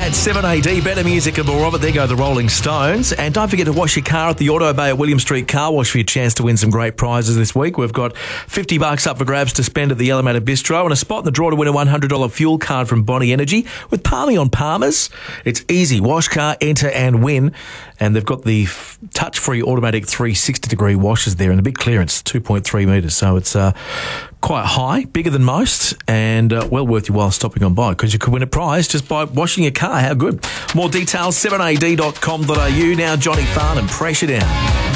at 7AD. Better music and more of it. There go the Rolling Stones. And don't forget to wash your car at the Auto Bay at William Street Car Wash for your chance to win some great prizes this week. We've got $50 up for grabs to spend at the Elementa Bistro and a spot in the draw to win a $100 fuel card from Bonnie Energy. With Palmy on Palmer's, it's easy. Wash car, enter and win. And they've got the touch-free automatic 360-degree washers there and a big clearance, 2.3 metres. So it's quite high, bigger than most, and well worth your while stopping on by because you could win a prize just by washing your car. How good. More details, 7ad.com.au. Now Johnny Farnham, Pressure Down.